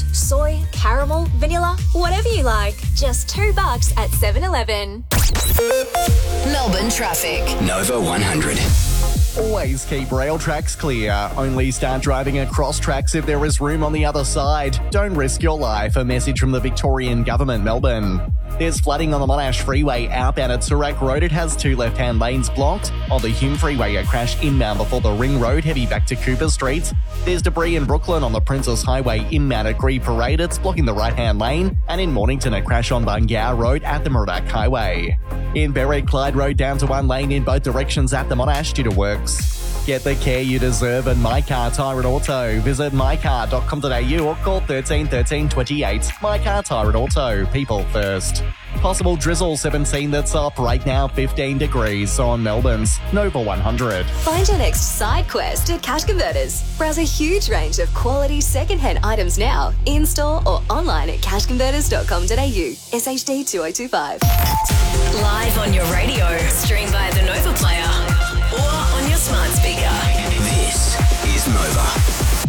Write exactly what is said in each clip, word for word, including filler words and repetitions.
Soy, caramel, vanilla, whatever you like. Just two bucks at seven eleven. Melbourne traffic. Nova one hundred. Always keep rail tracks clear. Only start driving across tracks if there is room on the other side. Don't risk your life. A message from the Victorian Government, Melbourne. There's flooding on the Monash Freeway outbound at Surak Road. It has two left-hand lanes blocked. On the Hume Freeway, a crash inbound before the Ring Road, heavy back to Cooper Street. There's debris in Brooklyn on the Princess Highway inbound at Gree Parade. It's blocking the right-hand lane. And in Mornington, a crash on Bungow Road at the Murdoch Highway. In Berwick, Clyde Road down to one lane in both directions at the Monash due to works. Get the care you deserve at My Car Tyre and Auto. Visit my car dot com dot a u or call thirteen thirteen twenty-eight. My Car Tyre and Auto. People first. Possible drizzle seventeen, that's up right now fifteen degrees on Melbourne's Nova one hundred. Find your next side quest at Cash Converters. Browse a huge range of quality second-hand items now, in-store or online at cash converters dot com dot a u. S H D two oh two five. Live on your radio. Stream via the Nova Player or on your smart speaker. This is Nova.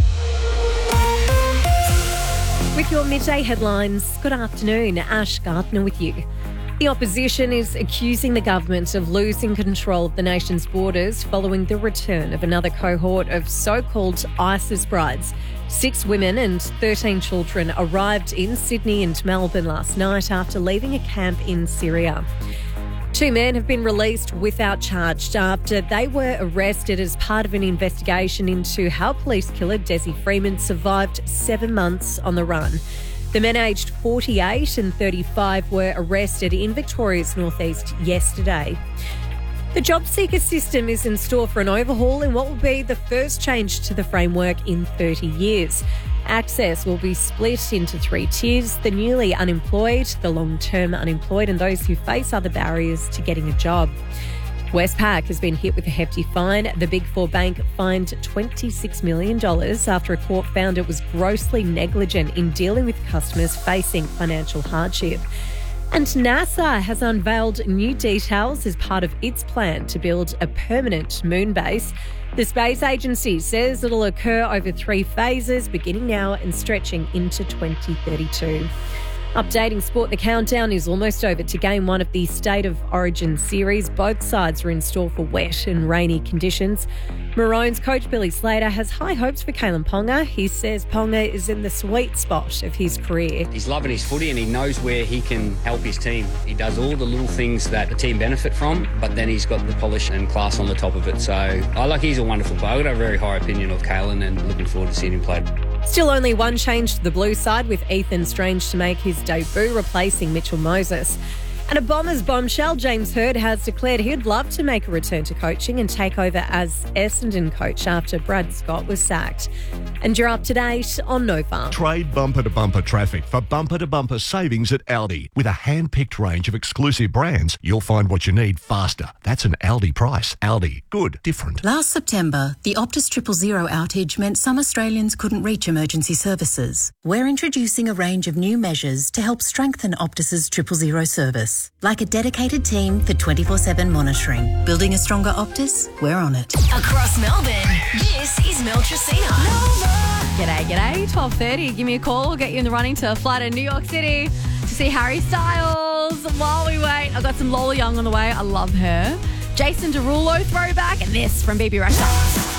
With your midday headlines, good afternoon. Ash Gardner with you. The opposition is accusing the government of losing control of the nation's borders following the return of another cohort of so-called ISIS brides. Six women and thirteen children arrived in Sydney and Melbourne last night after leaving a camp in Syria. Two men have been released without charge after they were arrested as part of an investigation into how police killer Desi Freeman survived seven months on the run. The men aged forty-eight and thirty-five were arrested in Victoria's northeast yesterday. The job seeker system is in store for an overhaul in what will be the first change to the framework in thirty years. Access will be split into three tiers: the newly unemployed, the long-term unemployed and those who face other barriers to getting a job. Westpac has been hit with a hefty fine. The Big Four bank fined twenty-six million dollars after a court found it was grossly negligent in dealing with customers facing financial hardship. And NASA has unveiled new details as part of its plan to build a permanent moon base. The space agency says it'll occur over three phases, beginning now and stretching into twenty thirty-two. Updating sport, the countdown is almost over to game one of the State of Origin series. Both sides are in store for wet and rainy conditions. Maroons coach Billy Slater has high hopes for Kalen Ponga. He says Ponga is in the sweet spot of his career. He's loving his footy and he knows where he can help his team. He does all the little things that the team benefit from, but then he's got the polish and class on the top of it. So I like he's a wonderful player. I've got a very high opinion of Kalen and looking forward to seeing him play. Still only one change to the blue side, with Ethan Strange to make his debut, replacing Mitchell Moses. And a Bombers bombshell, James Hird has declared he'd love to make a return to coaching and take over as Essendon coach after Brad Scott was sacked. And you're up to date on Nova. Trade bumper-to-bumper traffic for bumper-to-bumper savings at Aldi. With a hand-picked range of exclusive brands, you'll find what you need faster. That's an Aldi price. Aldi. Good. Different. Last September, the Optus Triple Zero outage meant some Australians couldn't reach emergency services. We're introducing a range of new measures to help strengthen Optus's Triple Zero service. Like a dedicated team for twenty-four seven monitoring. Building a stronger Optus? We're on it. Across Melbourne, this is Mel Tracina. G'day, g'day. twelve thirty. Give me a call. We'll get you in the running to fly to New York City to see Harry Styles. While we wait, I've got some Lola Young on the way. I love her. Jason Derulo throwback, and this from B B Rexa.